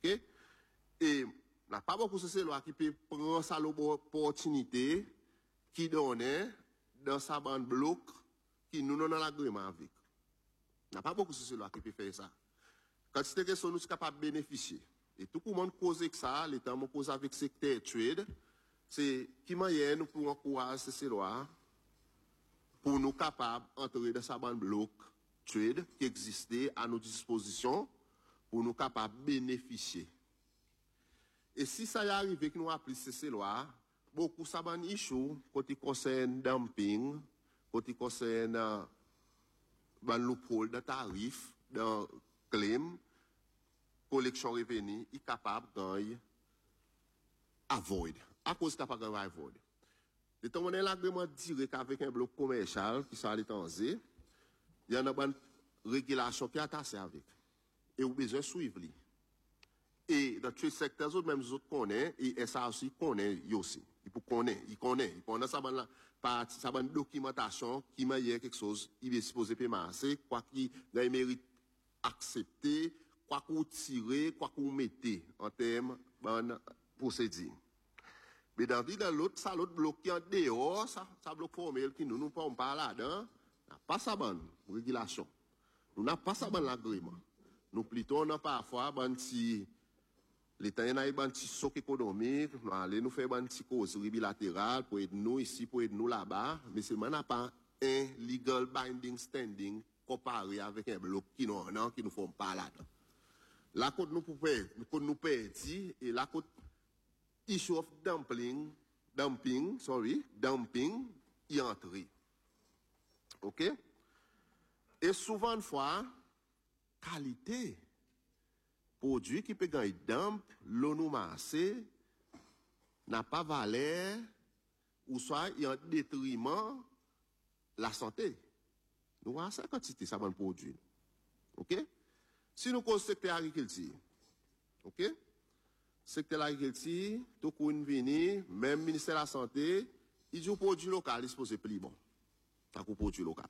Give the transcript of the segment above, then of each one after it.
Et n'a pas beaucoup de loi qui peut prendre sa opportunité qui donne dans sa bande bloc qui nous donne l'agrément avec. N'a pas beaucoup de loi qui peut faire ça. Quand c'est question nous sommes capables de bénéficier. Et tout le monde cause que ça, l'État me cause avec le secteur trade, c'est qui moyen nous pouvons encourager ces lois pour nous capables d'entrer dans sa bande bloc trade qui existait à notre disposition pour nous capables de bénéficier. Et si ça y arrive que nous appliquons ces lois, beaucoup ça ban issue côté concerne dumping, côté concerne ban loophole de tarif, dans claim, collection revenu, est capable de avoid. À cause capable de avoid. De ton monnaie l'agrément direct avec un bloc commercial qui sont à l'étranger, il y a une régulation qui est attachée avec. Et vous besoin de suivre. Et dans tous les secteurs, même les autres connaissent, et ça aussi connaît aussi. Il connaît ça ban par ça ban documentation qui m'a quelque chose, il est supposé payer masser, quoi qu'il mérite accepter, quoi qu'on tire, quoi qu'on mette en termes de procédure. Mais dans l'autre, ça l'autre bloc qui en dehors, ça bloc formel qui nous pas pas là-dedans, n'a pas ça bonne régulation. Nous n'a pas ça bonne l'agrément. Nous plutôt on a parfois ban si l'État y a un petit soc économique, nous allons nous faire un petit causerie bilatérale pour aider nous ici, pour aider nous là-bas, mais c'est n'a pas un legal binding standing comparé avec un bloc qui nous font pas là-dedans. La côte nous perdre, et la côte issue of dumping, y entrer. OK? Et souvent une fois, qualité, produit qui peut gagner dump, l'eau nous massé, n'a pas valeur, ou soit il y a un détriment la santé. Nous avons cette quantité, ça va produit. OK? Si nous cause secteur agriculture, OK? Secteur agriculture, tout le monde vient, même ministère de la Santé, il dit produit local, il est supposé plus bon. Ça coûte produit local.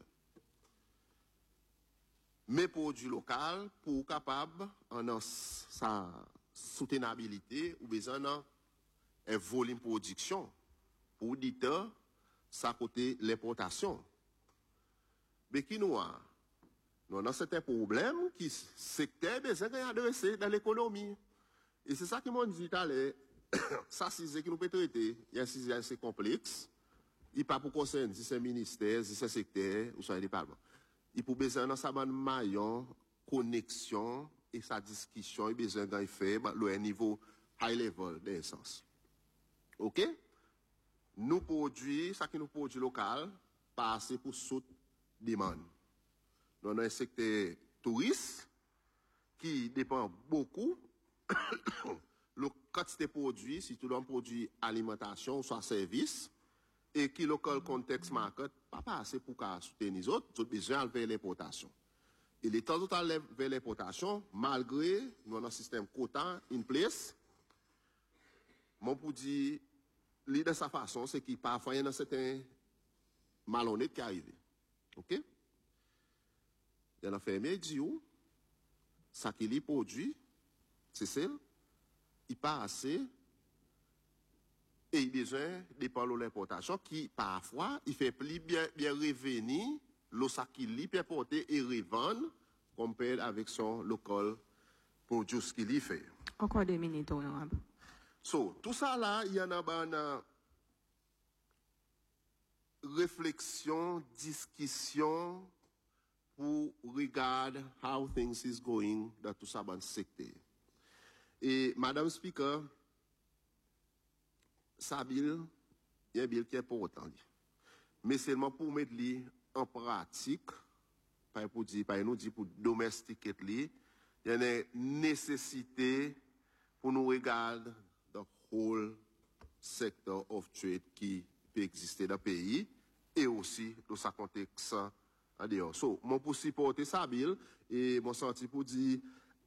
Mais produit local, pour capable, en sa soutenabilité, ou besoin un volume de production. Pour dire, ça coûte l'importation. Mais qui nous a? Nous avons certains problèmes qui secteur besoin d'adresser dans l'économie. Et c'est ça qui m'a dit tout à l'heure. Ça, c'est qui nous peut traiter. Il y a un sujet assez complexe. Il n'y a pas pour concerner si c'est un ministère, si c'est un secteur, ou soit un département. Il faut besoin dans sa bande maillon, connexion, et sa discussion, il besoin d'un fait, le niveau high level d'essence. OK? Nous produisons, ça qui nous produit local, passer pour sous demande. Nous avons un secteur touriste qui dépend beaucoup le quantité de produits, si tout le monde produit alimentation, soit service, et qui local context market, pas assez pour soutenir les autres, tout besoin vers l'importation. Et les temps total vers l'importation, malgré nous avons un système quota in place, mon pour dire, l'idée de sa façon, c'est qu'il parfois il y a certains malhonnêtes qui arrivent. OK? Il y a un fermier qui dit, ça qui lui produit, c'est celle, il pas assez, et il besoin dépend de l'importation, qui parfois, il fait plus bien revenu, le sac qui lui peut porter et revendre, comparé avec son local produce qu'il y fait. Encore 2 minutes, honorable. So, tout ça là, il y en a une réflexion, discussion, pour regarder how things is going dans tout ça dans secteur. Et Madame Speaker, ça bill, il y a un bill qui est important. Mais seulement pour mettre lui en pratique, pas pour dire, pas nous dire pour domestiquer lui, il y a une nécessité pour nous regarder the whole sector of trade qui peut exister dans le pays et aussi dans sa contexte en dehors. So, mon pour supporter ça bill et mon senti pour dire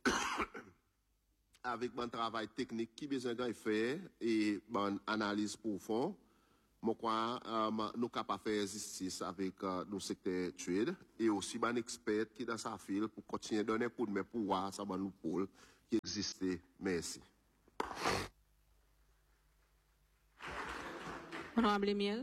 avec mon travail technique qui besoin de faire et mon analyse profonde, moi crois nous capable faire justice avec nos secteurs trade et aussi mon expert qui dans sa file pour continuer donner un coup de main pour voir ça nous pôle qui existait. Merci. Honorable Miel.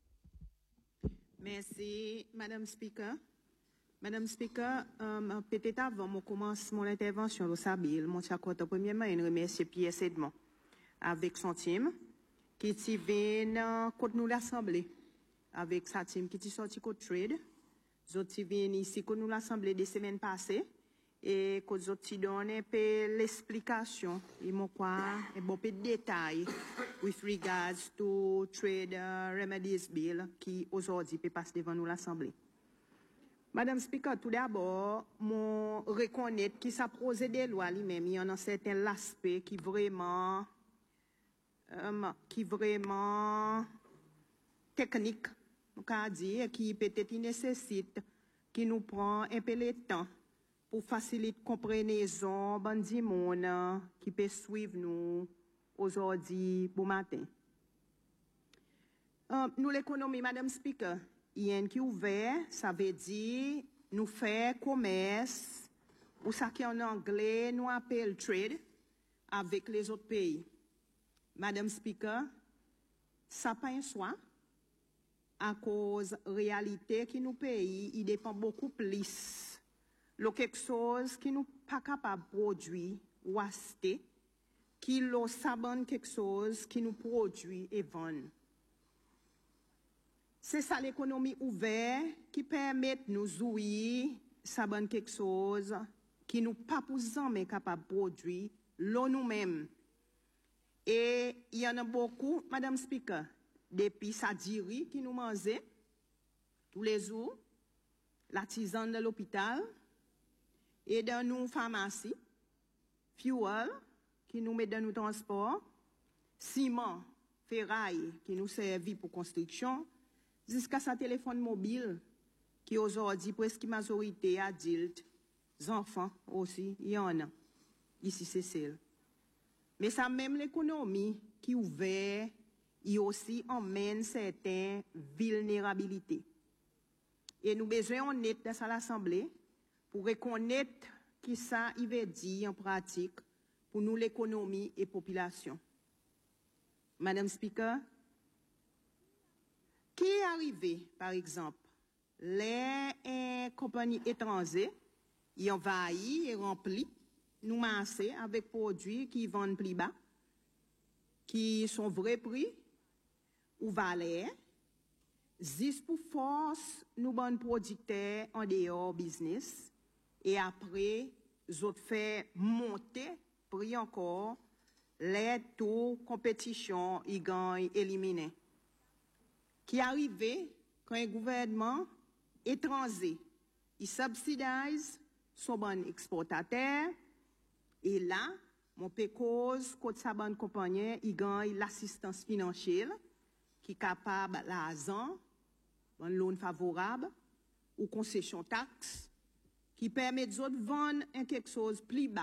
Merci, Madame Speaker. Madame Speaker, peut-être avant de commencer mon intervention, au Sabil, mon chacote, premièrement, je remercie Pierre Sedmont avec son team qui vient contre nous l'Assemblée, avec sa team qui est sorti contre Trade. Ils viennent ici contre nous l'Assemblée des semaines passées et que ils donnent l'explication, ils m'ont quoi, et bon peu de détails with regards to Trade Remedies Bill qui aujourd'hui peut passer devant nous l'Assemblée. Madame Speaker, tout d'abord, mon reconnaître qu'il s'est posé des lois lui-même, il y en a certains aspects qui vraiment technique, on peut dire, qui peut-être nécessite, qui nous prend un peu de temps pour faciliter la compréhension de monde qui peut suivre nous aujourd'hui pour matin. Nous l'économie, Madame Speaker, il y a un qui est ouvert, ça veut dire nous faire commerce, ou ça qui en anglais nous appelle trade, avec les autres pays. Madame Speaker, ça pas un choix, à cause de la réalité qui nous pays, il dépend beaucoup plus de quelque chose qui nous pas capable de produire ou acheter, qui nous sabonne quelque chose qui nous produit et vend. C'est ça l'économie ouverte qui permet de nous jouir, sabonne quelque chose qui nous pas pour jamais capable de produire l'eau nous-mêmes. Et il y en a beaucoup, Madame Speaker, depuis sa diri qui nous mangeait tous les jours, la tisane de l'hôpital, et dans nos pharmacies, fuel qui nous met dans nos transports, ciment, ferraille qui nous servit pour construction, jusqu'à sa téléphone mobile qui aujourd'hui presque majorité adultes, enfants aussi, il y en a. Ici c'est celle. Mais ça même l'économie qui ouvert, il aussi emmène certaines vulnérabilités. Et nous besoin honnête dans l'Assemblée pour reconnaître qui ça il veut dire en pratique pour nous l'économie et population. Madame Speaker, qui est arrivé, par exemple, les compagnies étrangères, ils envahissent et remplissent nous masser avec produits qui vendent plus bas, qui sont vrais prix ou valeurs, juste pour force nous bons producteurs en dehors business et après autres fait monter prix encore les taux compétition ils gagnent éliminés. Qui arrivé quand un gouvernement étranger il subsidise son bon exportateur et là mon cause côté sa bonne compagnie il gagne l'assistance financière qui est capable l'argent un loan favorable ou concession taxe qui permet de vendre quelque chose plus bas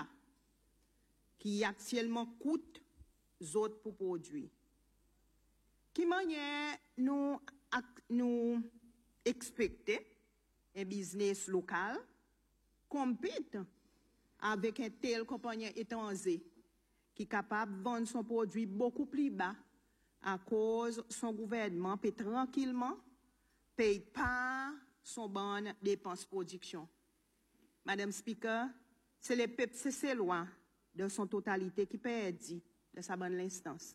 qui actuellement coûte autres pour produire. Qui manière nous expecter un business local compétent avec un tel compagnie étranger qui est capable de vendre son produit beaucoup plus bas à cause son gouvernement peut tranquillement paye pas son bonne dépense production. Madame Speaker, c'est le peuple, c'est ces lois de son totalité qui perdit de sa bonne instance.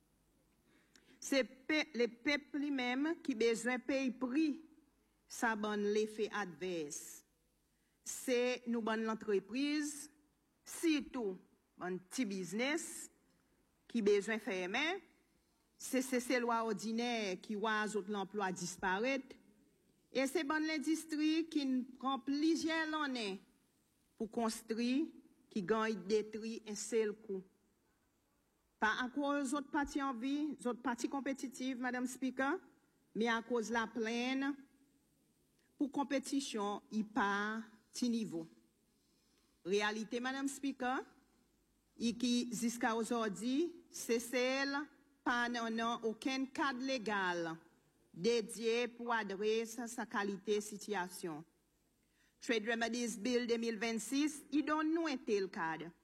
C'est le peuple lui-même qui besoin paye prix sa bonne l'effet adverse. C'est nous bonne l'entreprise, surtout un petit business qui besoin fermer. C'est ces lois ordinaires qui voient l'emploi disparaître. Et c'est bonne l'industrie qui prend plusieurs années pour construire, qui gagne détruit un seul coup. Pas à cause d'autres parties en vie, d'autres parties compétitives, Madame Speaker, mais à cause de la plaine, pour compétition, il part petit niveau. Réalité, Madame Speaker, et qui jusqu'à aujourd'hui, c'est celle pas non aucun cadre légal dédié pour adresser sa qualité situation. Trade Remedies Bill 2026, il donne nous un tel cadre.